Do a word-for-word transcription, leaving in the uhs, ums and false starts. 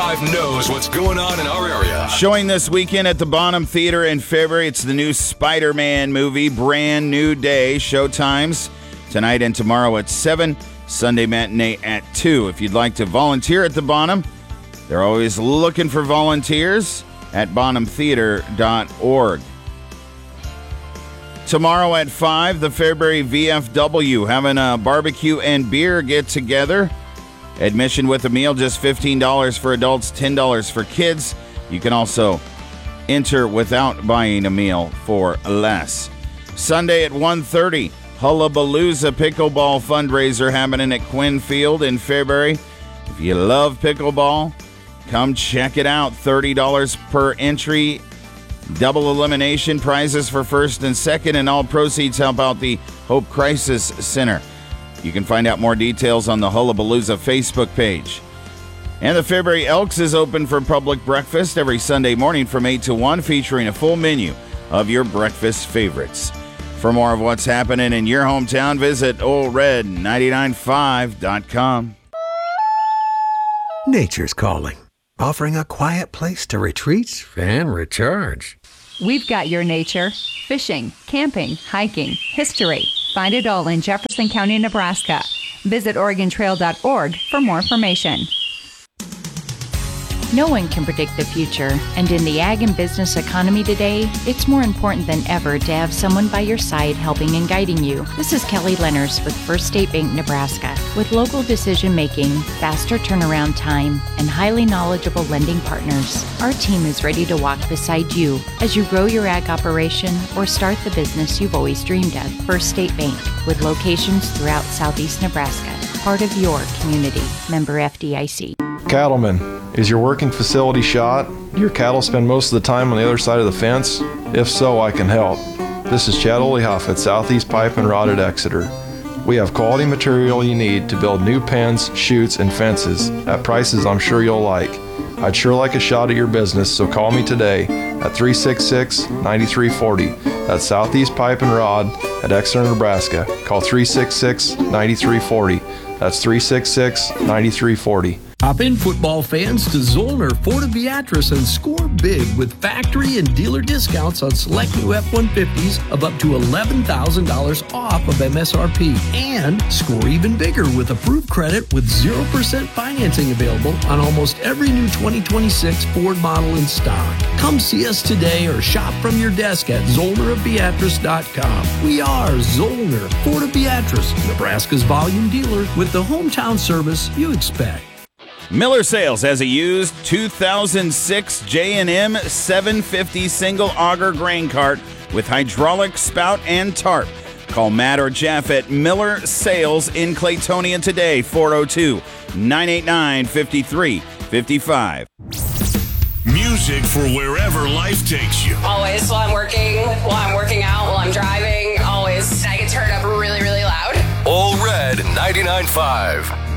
five knows what's going on in our area. Showing this weekend at the Bonham Theater in February, it's the new Spider-Man movie, Brand New Day. Showtimes tonight and tomorrow at seven, Sunday matinee at two. If you'd like to volunteer at the Bonham, they're always looking for volunteers at bonham theater dot org. Tomorrow at five, the Fairbury V F W having a barbecue and beer get-together. Admission with a meal, just fifteen dollars for adults, ten dollars for kids. You can also enter without buying a meal for less. Sunday at one thirty, Hullabalooza Pickleball fundraiser happening at Quinn Field in Fairbury. If you love pickleball, come check it out. thirty dollars per entry. Double elimination prizes for first and second, and all proceeds help out the Hope Crisis Center. You can find out more details on the Hullabalooza Facebook page. And the Fairbury Elks is open for public breakfast every Sunday morning from eight to one, featuring a full menu of your breakfast favorites. For more of what's happening in your hometown, visit old red nine nine five dot com. Nature's calling, offering a quiet place to retreat and recharge. We've got your nature. Fishing, camping, hiking, history. Find it all in Jefferson County, Nebraska. Visit Oregon Trail dot org for more information. No one can predict the future, and in the ag and business economy today, it's more important than ever to have someone by your side helping and guiding you. This is Kelly Lenners with First State Bank Nebraska. With local decision-making, faster turnaround time, and highly knowledgeable lending partners, our team is ready to walk beside you as you grow your ag operation or start the business you've always dreamed of. First State Bank, with locations throughout southeast Nebraska, part of your community. Member F D I C. Cattlemen, is your working facility shot? Do your cattle spend most of the time on the other side of the fence? If so, I can help. This is Chad Olehoff at Southeast Pipe and Rod at Exeter. We have quality material you need to build new pens, chutes, and fences at prices I'm sure you'll like. I'd sure like a shot at your business, so call me today at three six six, nine three four zero. That's Southeast Pipe and Rod at Exeter, Nebraska. Call three six six, nine three four zero. That's three six six, nine three four zero. Hop in, football fans, to Zollner Ford of Beatrice and score big with factory and dealer discounts on select new F one fifties of up to eleven thousand dollars off of M S R P. And score even bigger with approved credit with zero percent financing available on almost every new twenty twenty-six Ford model in stock. Come see us today or shop from your desk at zollner of beatrice dot com. We are Zollner Ford of Beatrice, Nebraska's volume dealer with the hometown service you expect. Miller Sales has a used two thousand six J and M seven fifty single auger grain cart with hydraulic spout and tarp. Call Matt or Jeff at Miller Sales in Claytonia today, four oh two, nine eight nine, five three five five. Music for wherever life takes you. Always while I'm working, while I'm working out, while I'm driving, always I can turn it up really, really loud. All Red ninety-nine point five.